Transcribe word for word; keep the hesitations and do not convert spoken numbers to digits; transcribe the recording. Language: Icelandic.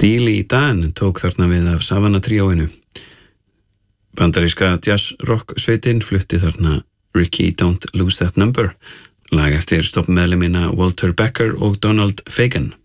Steely Dan tók þarna við af Savannah tríóinu. Bandaríska jazz-rock sveitin flutti þarna Ricky Don't Lose That Number, lag eftir stoppmeðlimina Walter Becker og Donald Fagen.